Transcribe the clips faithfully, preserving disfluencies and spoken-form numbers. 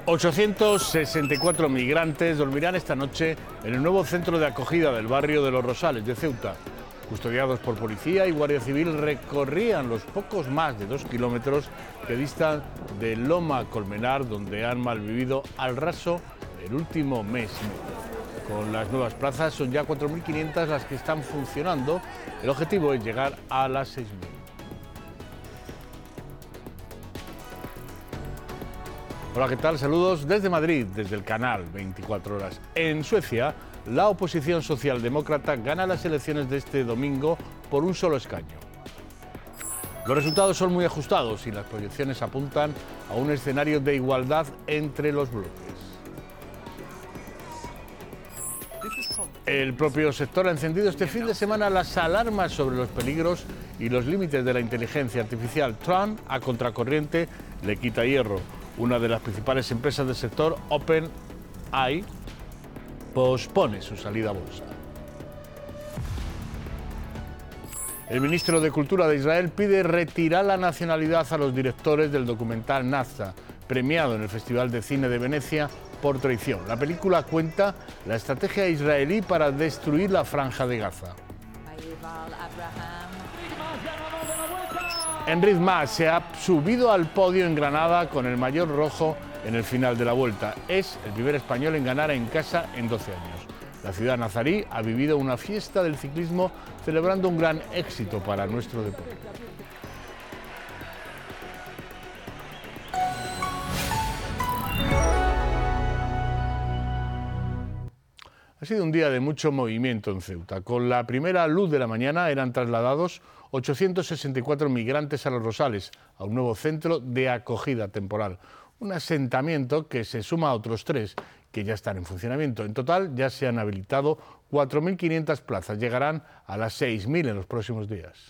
ochocientos sesenta y cuatro migrantes dormirán esta noche en el nuevo centro de acogida del barrio de Los Rosales de Ceuta. Custodiados por policía y guardia civil, recorrían los pocos más de dos kilómetros que distan de Loma Colmenar, donde han malvivido al raso el último mes y medio. Con las nuevas plazas son ya cuatro mil quinientas las que están funcionando. El objetivo es llegar a las seis mil. Hola, ¿qué tal? Saludos desde Madrid, desde el canal veinticuatro horas. En Suecia, la oposición socialdemócrata gana las elecciones de este domingo por un solo escaño. Los resultados son muy ajustados y las proyecciones apuntan a un escenario de igualdad entre los bloques. El propio sector ha encendido este fin de semana las alarmas sobre los peligros y los límites de la inteligencia artificial. Trump, a contracorriente, le quita hierro. Una de las principales empresas del sector, OpenAI, pospone su salida a bolsa. El ministro de Cultura de Israel pide retirar la nacionalidad a los directores del documental Nazca, premiado en el Festival de Cine de Venecia por traición. La película cuenta la estrategia israelí para destruir la Franja de Gaza. Enric Mas se ha subido al podio en Granada con el maillot rojo en el final de la Vuelta. Es el primer español en ganar en casa en doce años. La ciudad nazarí ha vivido una fiesta del ciclismo celebrando un gran éxito para nuestro deporte. Ha sido un día de mucho movimiento en Ceuta. Con la primera luz de la mañana eran trasladados ochocientos sesenta y cuatro migrantes a Los Rosales, a un nuevo centro de acogida temporal. Un asentamiento que se suma a otros tres que ya están en funcionamiento. En total ya se han habilitado cuatro mil quinientas plazas. Llegarán a las seis mil en los próximos días.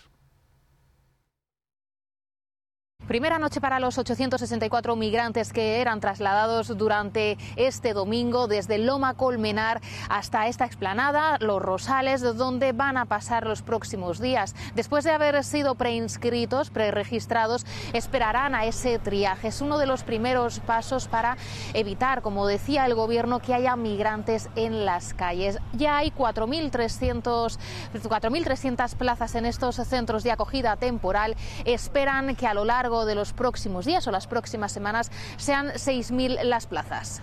Primera noche para los ochocientos sesenta y cuatro migrantes que eran trasladados durante este domingo desde Loma Colmenar hasta esta explanada, Los Rosales, donde van a pasar los próximos días. Después de haber sido preinscritos, preregistrados, esperarán a ese triaje. Es uno de los primeros pasos para evitar, como decía el gobierno, que haya migrantes en las calles. Ya hay cuatro mil trescientas plazas en estos centros de acogida temporal. Esperan que a lo largo de los próximos días o las próximas semanas sean seis mil las plazas.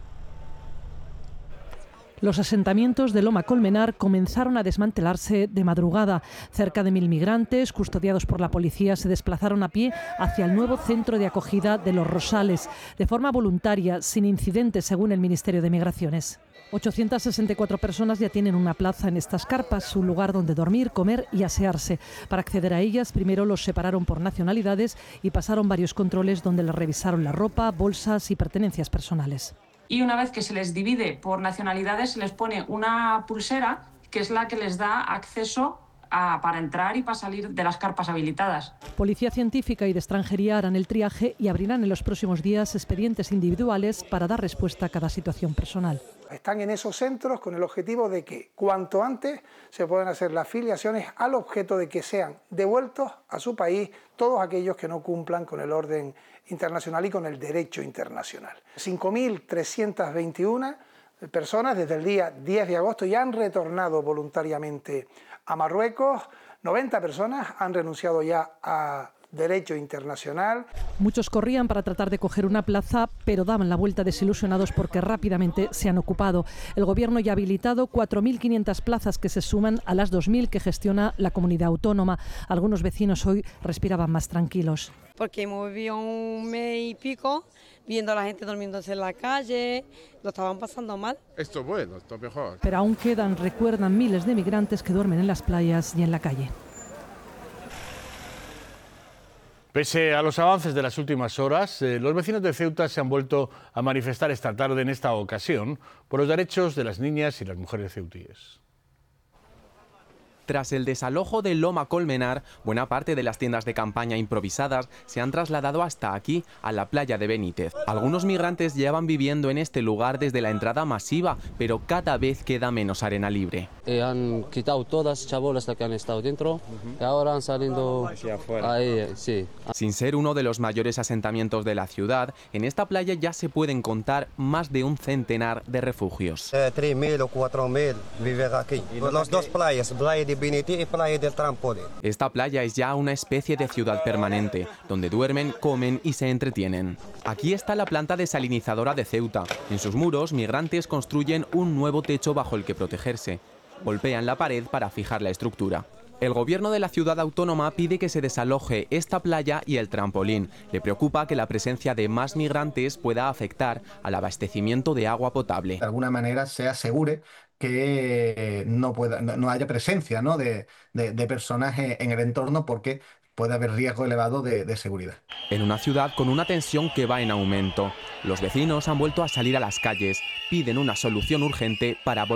Los asentamientos de Loma Colmenar comenzaron a desmantelarse de madrugada. Cerca de mil migrantes, custodiados por la policía, se desplazaron a pie hacia el nuevo centro de acogida de Los Rosales, de forma voluntaria, sin incidentes, según el Ministerio de Migraciones. ochocientas sesenta y cuatro personas ya tienen una plaza en estas carpas, un lugar donde dormir, comer y asearse. Para acceder a ellas, primero los separaron por nacionalidades y pasaron varios controles donde les revisaron la ropa, bolsas y pertenencias personales. Y una vez que se les divide por nacionalidades, se les pone una pulsera que es la que les da acceso a, para entrar y para salir de las carpas habilitadas. Policía Científica y de Extranjería harán el triaje y abrirán en los próximos días expedientes individuales para dar respuesta a cada situación personal. Están en esos centros con el objetivo de que cuanto antes se puedan hacer las filiaciones al objeto de que sean devueltos a su país todos aquellos que no cumplan con el orden internacional y con el derecho internacional. cinco mil trescientas veintiuna personas desde el día diez de agosto ya han retornado voluntariamente a Marruecos. noventa personas han renunciado ya a derecho internacional. Muchos corrían para tratar de coger una plaza, pero daban la vuelta desilusionados porque rápidamente se han ocupado. El gobierno ya ha habilitado cuatro mil quinientas plazas que se suman a las dos mil que gestiona la comunidad autónoma. Algunos vecinos hoy respiraban más tranquilos. Porque hemos vivido un mes y pico viendo a la gente durmiéndose en la calle, lo estaban pasando mal. Esto es bueno, esto es mejor. Pero aún quedan, recuerdan, miles de migrantes que duermen en las playas y en la calle. Pese a los avances de las últimas horas, eh, los vecinos de Ceuta se han vuelto a manifestar esta tarde en esta ocasión por los derechos de las niñas y las mujeres ceutíes. Tras el desalojo de Loma Colmenar, buena parte de las tiendas de campaña improvisadas se han trasladado hasta aquí, a la playa de Benítez. Algunos migrantes llevan viviendo en este lugar desde la entrada masiva, pero cada vez queda menos arena libre. Eh, han quitado todas las chabolas que han estado dentro uh-huh. y ahora han salido hacia afuera. Ahí, sí. Sin ser uno de los mayores asentamientos de la ciudad, en esta playa ya se pueden contar más de un centenar de refugios. Eh, tres mil o cuatro mil viven aquí. Las dos playas, playa de Benítez y playa del Trampolín. Esta playa es ya una especie de ciudad permanente, donde duermen, comen y se entretienen. Aquí está la planta desalinizadora de Ceuta. En sus muros, migrantes construyen un nuevo techo bajo el que protegerse. Golpean la pared para fijar la estructura. El gobierno de la ciudad autónoma pide que se desaloje esta playa y el trampolín. Le preocupa que la presencia de más migrantes pueda afectar al abastecimiento de agua potable. De alguna manera se asegure que no, pueda, no haya presencia, ¿no? de, de, de personas en el entorno porque puede haber riesgo elevado de, de seguridad. En una ciudad con una tensión que va en aumento, los vecinos han vuelto a salir a las calles, piden una solución urgente para volver